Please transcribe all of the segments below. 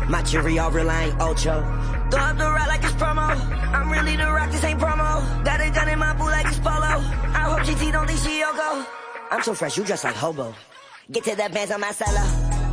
My cherry all real, I ain't Ocho. Throw up the rock like it's promo. I'm really the rock, this ain't promo. Got a gun in my boot like it's polo. I hope GT don't think she Yoko. I'm so fresh, you just like hobo. Get to that bands on my cellar.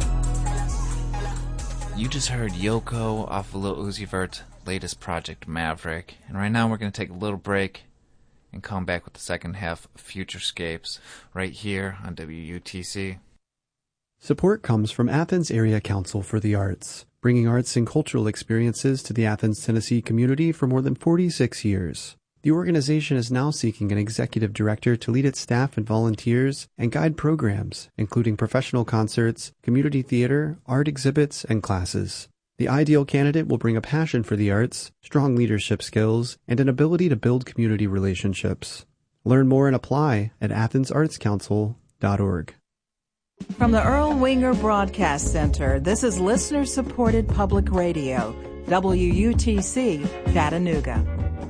You just heard Yoko off of Lil Uzi Vert's latest project, Maverick. And right now we're going to take a little break and come back with the second half of Futurescapes right here on WUTC. Support comes from Athens Area Council for the Arts, bringing arts and cultural experiences to the Athens, Tennessee community for more than 46 years. The organization is now seeking an executive director to lead its staff and volunteers and guide programs, including professional concerts, community theater, art exhibits, and classes. The ideal candidate will bring a passion for the arts, strong leadership skills, and an ability to build community relationships. Learn more and apply at athensartscouncil.org. From the Earl Winger Broadcast Center, this is listener-supported public radio, WUTC, Chattanooga.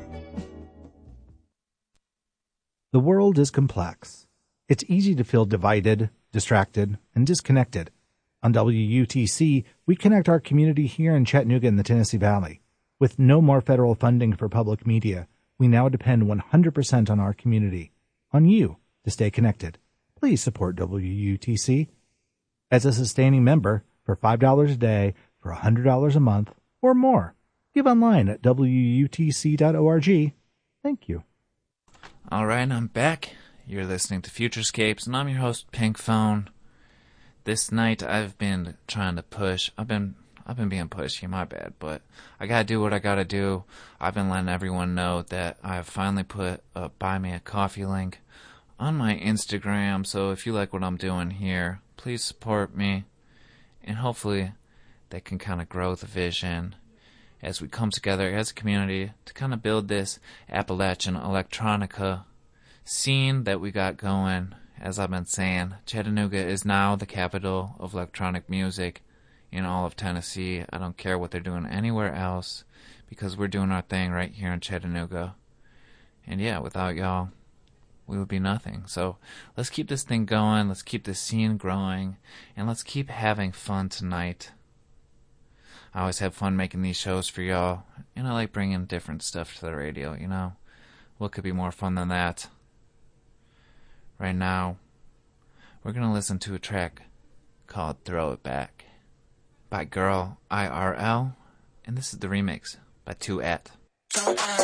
The world is complex. It's easy to feel divided, distracted, and disconnected. On WUTC, we connect our community here in Chattanooga in the Tennessee Valley. With no more federal funding for public media, we now depend 100% on our community, on you, to stay connected. Please support WUTC. As a sustaining member, for $5 a day, for $100 a month, or more, give online at WUTC.org. Thank you. All right, I'm back. You're listening to Futurescapes, and I'm your host, Pink Phone. This night, I've been trying to push. I've been being pushy, my bad, but I gotta do what I gotta do. I've been letting everyone know that I've finally put a Buy Me a Coffee link on my Instagram, so if you like what I'm doing here, please support me, and hopefully that can kind of grow the vision as we come together as a community to kind of build this Appalachian electronica scene that we got going. As I've been saying, Chattanooga is now the capital of electronic music in all of Tennessee. I don't care what they're doing anywhere else, because we're doing our thing right here in Chattanooga. And yeah, without y'all, we would be nothing. So let's keep this thing going, let's keep this scene growing, and let's keep having fun tonight. I always have fun making these shows for y'all, and I like bringing different stuff to the radio, you know? What could be more fun than that? Right now, we're going to listen to a track called Throw It Back by Girl IRL, and this is the remix by 2at.